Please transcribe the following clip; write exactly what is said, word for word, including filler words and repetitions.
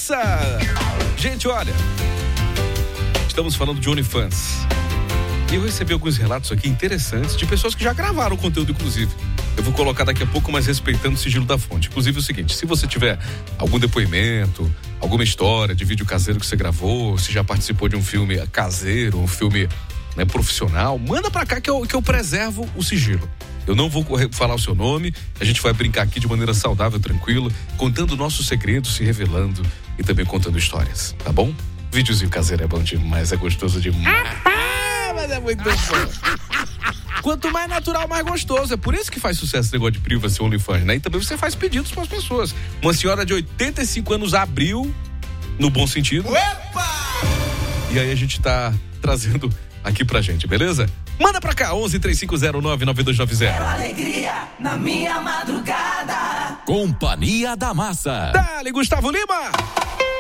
Massa! Gente, olha, estamos falando de OnlyFans. E eu recebi alguns relatos aqui interessantes de pessoas que já gravaram o conteúdo, inclusive. Eu vou colocar daqui a pouco, mas respeitando o sigilo da fonte. Inclusive é o seguinte, se você tiver algum depoimento, alguma história de vídeo caseiro que você gravou, se já participou de um filme caseiro, um filme, né, profissional, manda pra cá que eu, que eu preservo o sigilo. Eu não vou falar o seu nome, a gente vai brincar aqui de maneira saudável, tranquila, contando nossos segredos, se revelando e também contando histórias, tá bom? Videozinho caseiro é bom demais, é gostoso demais. Ah, mas é muito bom. Quanto mais natural, mais gostoso. É por isso que faz sucesso esse negócio de privacy OnlyFans, né? E também você faz pedidos para as pessoas. Uma senhora de oitenta e cinco anos abriu, no bom sentido. Opa! E aí a gente tá trazendo aqui pra gente, beleza? Manda pra cá, onze, três cinco zero nove, nove dois nove zero. Alegria na minha madrugada. Companhia da Massa. Dale, Gustavo Lima.